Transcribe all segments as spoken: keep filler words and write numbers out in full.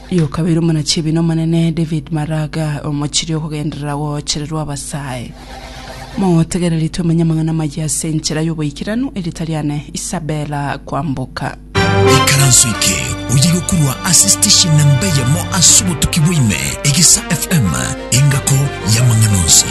Yo kabiru mana chibi no manene David Maraga omochiri okugendera wo chererwa basaye mo tegera lito manyamangana majya senchera yo boyikirano elitaliane Isabella Kwamboka ikaransuike ugiye kurwa assistation nambeya mo asubo tukibwime Igisa F M ingako yamanganozi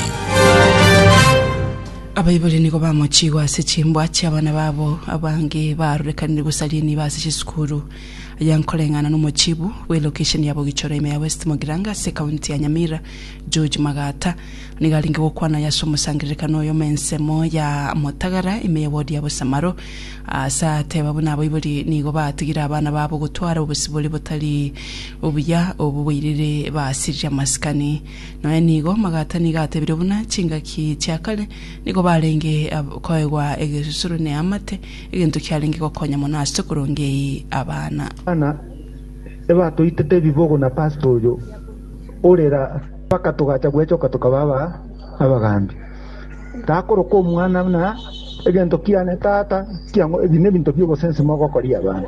abayibuli niko bamochigwa sechimbwa cyabana babo abange barurekanira gusalini base cy'isukuru yankolengana no mochibu we location yabo gichoreme ya West Mogiranga se county ya Nyamira George Magata nigalinge wokwana ya somusangirekano yo mensemo ya Motagara ime wodi ya Busamaro asa teba buna abayibuli nigo batigira abana babo gutwara ubusibuli butali ubuya ubuyirire basirya maskani no nigo Magata nigate birubuna cingaki cyakale nigo barenge koegwa egesusurune amate igintu kyalenge kokonya monasto kurongei abana ana eba toitete bibogo na pastor yo orera paka tugacha gwecho katukababa abagambi takoro ko mwana na egento kiane tata kiango ebine bintu byo sense mogo koria bana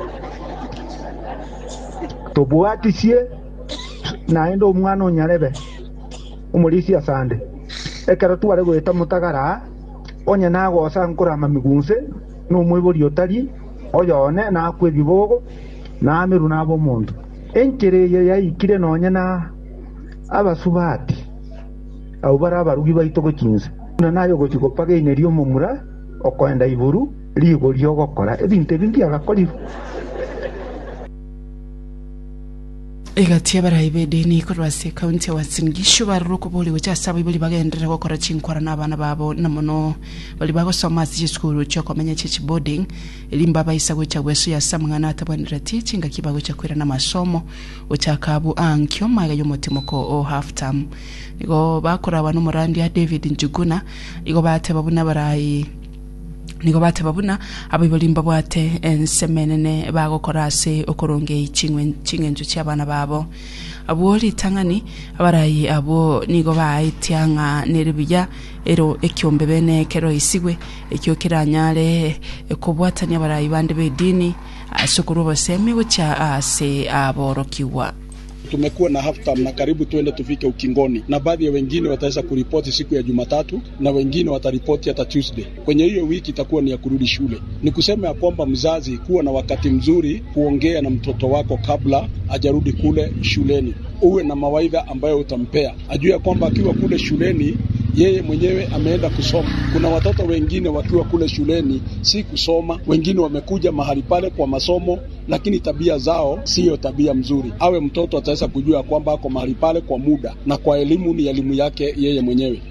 to buatisie na endo mwana onyarebe umulisi asande ekero tuare gweta Mutagara onya nago sankura mamigunse no mwibori otari oyone na kwe bibogo na amiru nabo muntu enkere ya ikire nonya na abasubati au bara barugi baitoko kinze na nayo gochiko page inerio momura okoenda iburu ligo lyo gokora ebinte bindi agakori Egati abarayibede ni kurwase county wa Singisho baruko boli wecha sabu boli bagendera gukora chinkora nabana babo namono bali bago soma z'isukuru cyo komenya chichi boarding elimba bayisa gwecha gweso ya samwana atabonera teaching akibago cya kwira na masomo uchakabu ankyo maga yo motimoko o half term nigo bakora abantu murandi ya David Njuguna nigo bateba buna barayi nigo bate babuna abibolimba bwate ensemenene bagokorase okoronge ichingwe chingenjo cyabana babo aboli tangani abarayi abo nigo baitianga neribya ero ekyombe bene kero isigwe ekyo kiranyale ekobwatani abarayi bande bedini asukuru basemi gucha ase aborokiwa. Tumekuwa na half term na karibu tuende tufike ukingoni, na baadhi ya wengine wataweza kuripoti siku ya Jumatatu na wengine wataripoti hata Tuesday. Kwenye hiyo wiki itakuwa ni ya kurudi shule. Ni kusema ya kwamba mzazi kuwa na wakati mzuri kuongea na mtoto wako kabla hajarudi kule shuleni. Uwe na mawaidha ambayo utampea. Ajue kwamba akiwa kule shuleni yeye mwenyewe ameenda kusoma. Kuna watoto wengine wakiwa kule shuleni si kusoma, wengine wamekuja mahali pale kwa masomo lakini tabia zao sio tabia mzuri. Awe mtoto ataweza kujua kwamba ako mahali pale kwa muda na kwa elimu ni elimu yake yeye mwenyewe.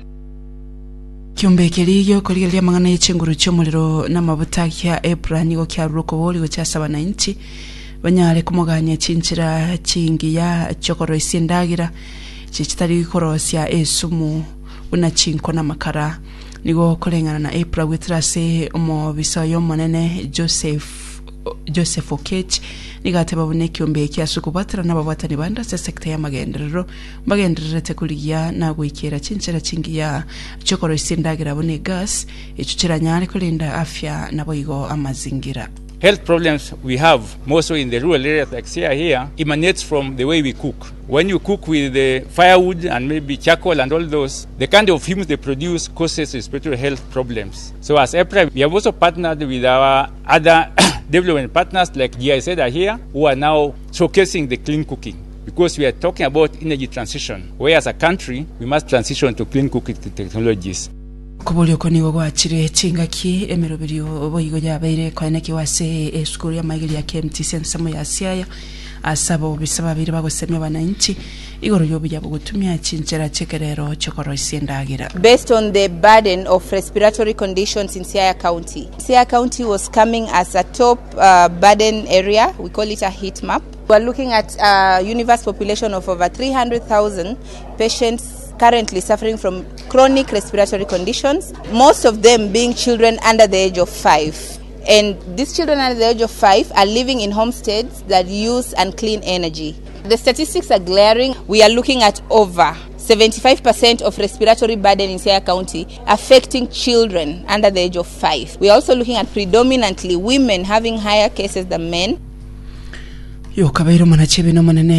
Kiombe kiliyo koligelia mangana y'icenguru cy'umuriro n'amabutaki April nigo cyaruko boli gucyasaba na inchi banyare kumuganya cinjira cingiya cyokoro isindagira cicitari korosya esumu una cinko na makara nigo kolengana na April witrase omo bisayo monene Joseph Joseph Okech nigateba boneki ombe kyasuko batara n'ababatani banda se sector ya magenderero magenderero tekuliya na gwikera cinjira cingiya cyokoro isindagira bone gas ecuciranyare kolinda afya naboigo amazingira. Health problems we have, mostly in the rural areas like here, here, emanates from the way we cook. When you cook with the firewood and maybe charcoal and all those, the kind of fumes they produce causes respiratory health problems. So as EPRA, we have also partnered with our other development partners like G I Z are here, who are now showcasing the clean cooking. Because we are talking about energy transition, where as a country, we must transition to clean cooking technologies. Kubuli okonigo gwachire chingaki emerobiriyo boyigo yabaire kwaneki wase eskuru ya magili ya K M T sensamo ya Siaya asabo bisaba biri bagosemya bananchi igoro yobuya bugutumya chinjera chekerero chokoro isendagira. Based on the burden of respiratory conditions in Siaya County, Siaya County was coming as a top uh, burden area. We call it a heat map. We are looking at a universe population of over three hundred thousand patients currently suffering from chronic respiratory conditions, most of them being children under the age of five. And these children under the age of five are living in homesteads that use unclean energy. The statistics are glaring. We are looking at over seventy-five percent of respiratory burden in Siaya County affecting children under the age of five. We are also looking at predominantly women having higher cases than men. Yo kabairo manachebe no manene